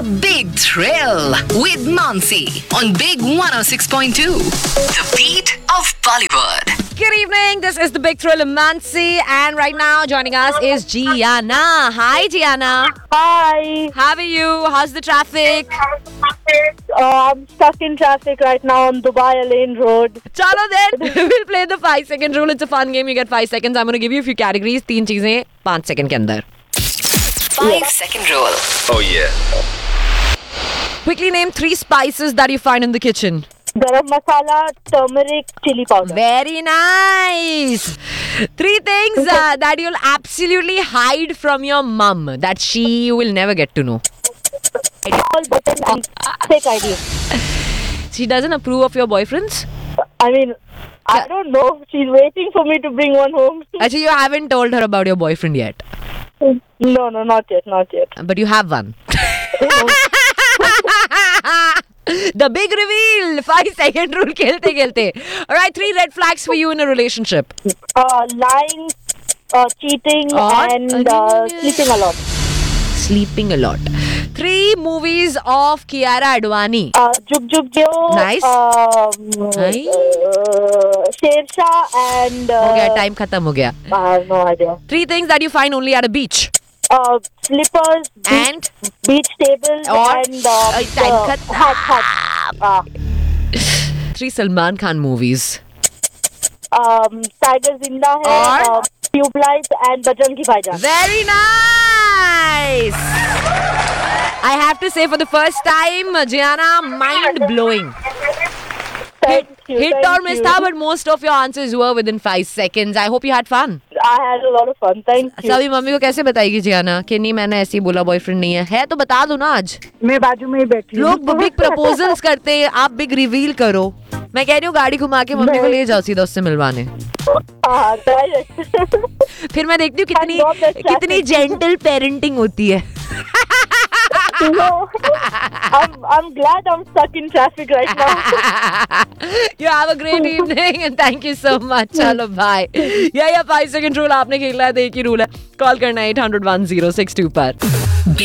Big Thrill with Mansi on Big 106.2. The beat of Bollywood. Good evening. This is the Big Thrill of Mansi, and right now joining us is Gianna. Hi, Gianna. Hi. How are you? How's the traffic? I'm stuck in traffic right now on Dubai Lane Road. Chalo then. We'll play the 5-second rule. It's a fun game. You get 5 seconds. I'm going to give you a few categories. 3 चीजें 5 second के अंदर. 5-second rule. Oh yeah. Quickly name 3 spices that you find in the kitchen. Garam masala, turmeric, chili powder. Very nice. 3 things that you'll absolutely hide from your mum that she will never get to know. All button and fake ID. She doesn't approve of your boyfriends? I mean, I don't know. She's waiting for me to bring one home. Actually, you haven't told her about your boyfriend yet. No, not yet. But you have one. The big reveal. 5-second rule. Kelte. Alright, 3 red flags for you in a relationship. Lying, cheating, and sleeping a lot. Sleeping a lot. 3 movies of Kiara Advani. Jug Jug Jo. Nice. Shersha and... हो गया, time खत्म हो गया. I have no idea. 3 things that you find only at a beach. Slippers, And? beach tables, Or- and time hat. 3 Salman Khan movies. Tiger Zinda hai, Or? Tube Lights and Bajrangi Bhaijaan. Very nice. I have to say for the first time, Gianna, mind blowing. Thank you. Hit or miss था, but most of your answers were within 5 seconds. I hope you had fun. I had a lot of fun. Thank you. सभी mummy को कैसे बताएगी जियाना कि नहीं मैंने ऐसे ही बोला बॉयफ्रेंड नहीं है तो बता दो ना आज. मैं बाजू में ही बैठी हूँ. लोग बिग प्रपोजल्स करते हैं, आप बिग रिवील करो. मैं कह रही हूँ गाड़ी घुमा के मम्मी को ले जाओ सीधा उससे मिलवाने. फिर मैं देखती हूँ कितनी जेंटल पेरेंटिंग होती है. I'm glad I'm stuck in traffic right now. You have a great evening and thank you so much. चलो bye. या 5 second rule आपने खेला है तो एक ही रूल है. कॉल करना 800-1062 पर.